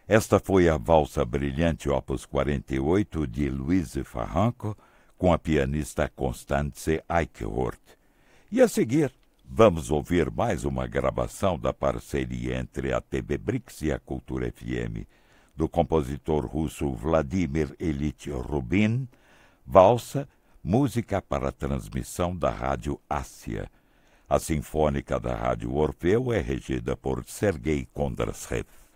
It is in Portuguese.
Esta foi a Valsa Brilhante Opus 48 de Louise Farranco, com a pianista Constance Eichhorst. E a seguir, vamos ouvir mais uma gravação da parceria entre a TV Brix e a Cultura FM, do compositor russo Vladimir Ilyich Rubin, Valsa, música para transmissão da Rádio Ásia. A Sinfônica da Rádio Orfeu é regida por Sergei Kondrashev.